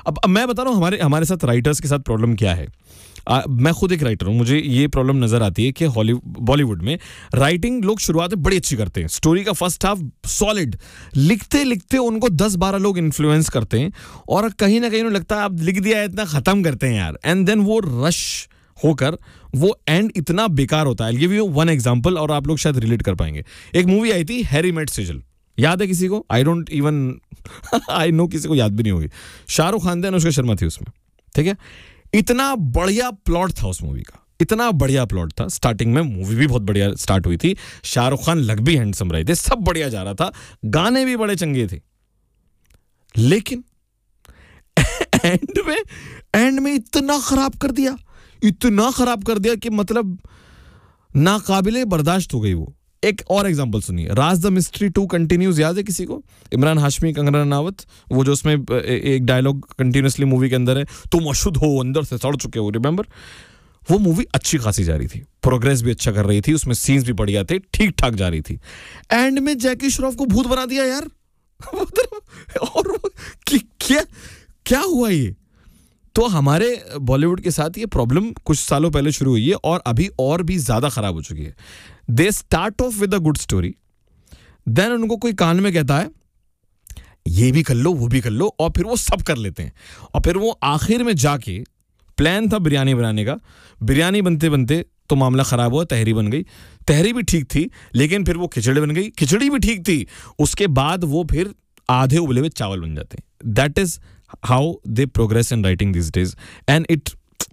अब मैं बता रहा हूँ हमारे साथ राइटर्स के साथ प्रॉब्लम क्या है. मैं खुद एक राइटर हूँ, मुझे ये प्रॉब्लम नजर आती है कि बॉलीवुड में राइटिंग लोग शुरुआत में बड़ी अच्छी करते हैं, स्टोरी का फर्स्ट हाफ सॉलिड, लिखते लिखते उनको 10-12 लोग इन्फ्लुएंस करते हैं और कहीं ना कहीं उन्हें लगता है आप लिख दिया है इतना खत्म करते हैं यार, एंड देन वो रश होकर वो एंड इतना बेकार होता है. I give you one example और आप लोग शायद रिलेट कर पाएंगे. एक मूवी आई थी हैरी मेट सेजल, याद है किसी को? I don't even I know किसी को याद भी नहीं होगी. शाहरुख खान थे, अनुष्का शर्मा थी उसमें, ठीक है. इतना बढ़िया प्लॉट था उस मूवी का, इतना बढ़िया प्लॉट था. स्टार्टिंग में मूवी भी बहुत बढ़िया स्टार्ट हुई थी, शाहरुख खान लग भी हैंडसम रहे थे, सब बढ़िया जा रहा था, गाने भी बड़े चंगे थे. लेकिन एंड में इतना खराब कर दिया कि मतलब नाकाबिले बर्दाश्त हो गई वो. एक और एग्जांपल सुनिए, राज द मिस्ट्री 2 कंटिन्यूज, याद है किसी को? इमरान हाशमी, कंगना रनावत, वो जो उसमें एक डायलॉग कंटिन्यूसली मूवी के अंदर है, तुम अशुद्ध हो, अंदर से सड़ चुके हो, रिमेंबर? वो मूवी अच्छी खासी जा रही थी, प्रोग्रेस भी अच्छा कर रही थी, उसमें सीन्स भी बढ़िया थे, ठीक ठाक जा रही थी. एंड में जैकी श्रॉफ को भूत बना दिया यार. और क्या हुआ ये? तो हमारे बॉलीवुड के साथ ये प्रॉब्लम कुछ सालों पहले शुरू हुई है और अभी और भी ज्यादा खराब हो चुकी है. They start of with a good story, then उनको कोई कान में कहता है ये भी कर लो, वो भी कर लो, और फिर वो सब कर लेते हैं. और फिर वो आखिर में जाके, प्लान था बिरयानी बनाने का, बिरयानी बनते बनते तो मामला खराब हुआ, तहरी बन गई. तहरी भी ठीक थी, लेकिन फिर वो खिचड़ी बन गई, खिचड़ी भी ठीक थी, उसके बाद वो फिर आधे उबले हुए चावल बन जाते हैं. That is how they progress in writing this days. And it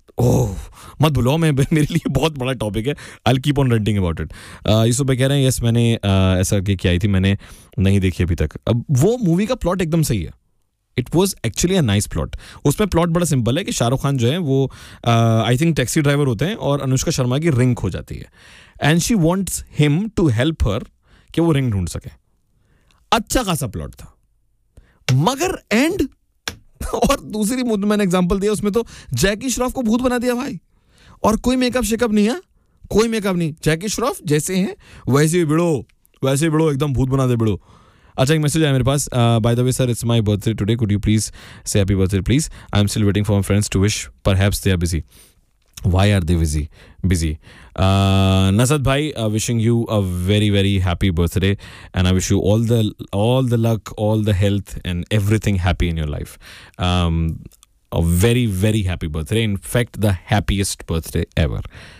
मत भूलो, मेरे लिए बहुत बड़ा टॉपिक है. I will keep on renting about it. Yusuf भाई कह रहे हैं यस मैंने ऐसा क्या आई थी, मैंने नहीं देखी अभी तक. अब वो मूवी का प्लॉट एकदम सही है, it was actually a nice plot. उसमें प्लॉट बड़ा सिंपल है कि शाहरुख खान जो है वो आई थिंक टैक्सी ड्राइवर होते हैं और अनुष्का शर्मा की रिंग खो जाती है, and she wants him to help her कि वो रिंग ढूंढ सके. अच्छा खासा प्लॉट था, मगर एंड और दूसरी मैंने एग्जांपल दिया, उसमें तो जैकी श्रॉफ को भूत बना दिया भाई, और कोई मेकअप शेकअप नहीं है, कोई मेकअप नहीं. जैकी श्रॉफ जैसे हैं वैसे ही बिड़ो, एकदम भूत बना दे बिड़ो. अच्छा, एक मैसेज आया मेरे पास. By the way sir, it's my birthday today, could you please से happy birthday please? I am still waiting for my friends to wish, perhaps they are busy. Why are they busy? Nasad bhai, wishing you a very very happy birthday, and I wish you all the luck, all the health, and everything happy in your life. A very very happy birthday. In fact, the happiest birthday ever.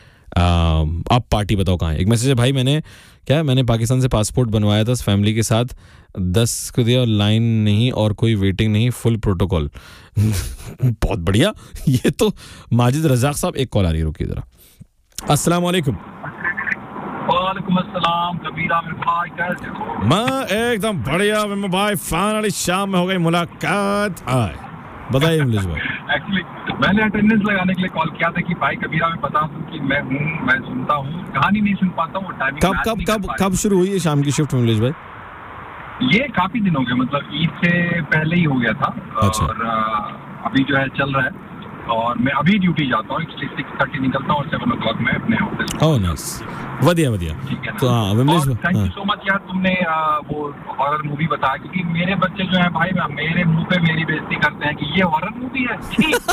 आप party बताओ कहाँ है? एक message है भाई, मैंने पाकिस्तान से passport बनवाया था फैमिली के साथ, 10 को दिया, लाइन नहीं और कोई वेटिंग नहीं, फुल प्रोटोकॉल. बहुत बढ़िया. ये तो माजिद रजाक साहब, एक कॉल आ रही है, रुकिए जरा. अस्सलाम वालेकुम. वालेकुम अस्सलाम. कबीर आमिर भाई कैसे हो? मैं एकदम बढ़िया मैं भाई. फाइनली शाम में हो गई मुलाकात. हाय बताइए इंग्लिश भाई. एक्चुअली मैंने अटेंडेंस लगाने के लिए कॉल किया था कि भाई कबीरा में बता दूं कि मैं सुनता हूँ, कहानी नहीं सुन पाता हूँ. टाइमिंग कब शुरू हुई है शाम की शिफ्ट इंग्लिश भाई? ये काफी दिन हो गए, मतलब ईद से पहले ही हो गया था. अच्छा. और अभी जो है चल रहा है, और मैं अभी ड्यूटी जाता हूँ. 6:30 निकलता हूँ और 7 o'clock में अपने ऑफिस. ओह नाइस, बढ़िया. ठीक है तो हाँ विमलेश भाई, थैंक यू सो मच यार, तुमने वो हॉरर मूवी बताया, क्योंकि मेरे बच्चे जो है भाई मेरे मुंह पे मेरी बेइज्जती करते हैं कि ये हॉरर मूवी है.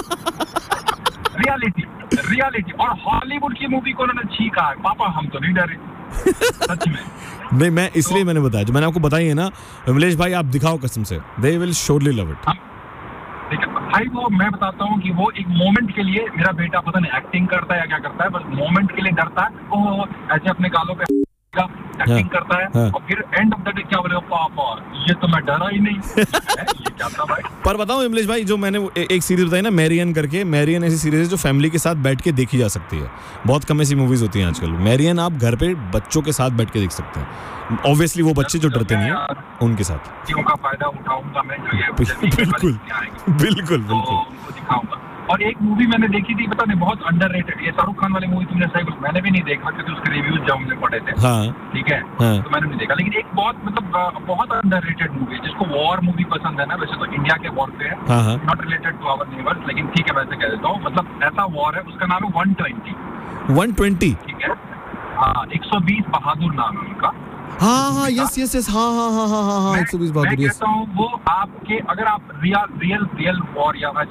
रियलिटी और हॉलीवुड की मूवी को उन्होंने छी कहा. पापा हम तो नहीं डरे, सच में. नहीं, मैं इसलिए मैंने बताया, जो मैंने आपको बताई है ना विमलेश भाई, आप दिखाओ कसम से, they will surely love it. भाई वो मैं बताता हूँ कि वो एक मोमेंट के लिए, मेरा बेटा पता नहीं एक्टिंग करता है या क्या करता है, बस मोमेंट के लिए डरता है, वो ऐसे अपने गालों पे एक्टिंग करता है, और फिर एंड ऑफ द डे क्या बोलेगा, पापा ये तो मैं डरा ही नहीं. ये क्या था भाई? पर बताऊं इंग्लिश भाई, जो मैंने एक सीरीज बताई ना मैरियन करके, मैरियन ऐसी सीरीज है जो फैमिली के साथ बैठ के देखी जा सकती है. बहुत कम ऐसी मूवीज होती हैं आजकल. मैरियन आप घर पे बच्चों के साथ बैठ के देख सकते हैं. ऑब्वियसली वो बच्चे जो डरते नहीं है उनके साथ. का फायदा उठाऊंगा मैं, बिल्कुल दिखाऊंगा. और एक मूवी मैंने देखी थी, पता नहीं बहुत अंडररेटेड, ये शाहरुख खान वाली मूवी, तुमने सही बोला, मैंने भी नहीं देखा क्योंकि उसके रिव्यूज जो हमने पढ़े थे. ठीक है, तो मैंने नहीं देखा. लेकिन एक बहुत मतलब बहुत अंडररेटेड मूवी है, जिसको वॉर मूवी पसंद है ना, वैसे तो इंडिया के वॉर पे है, not related to our neighbours, लेकिन ठीक है वैसे कह देता हूँ. मतलब ऐसा वॉर है, उसका नाम है 120. ठीक है, हाँ, 120 बहादुर नाम है उनका. हाँ यस 120 बहादुर. मैं कहता हूँ वो आपके, अगर आप रियल वॉर या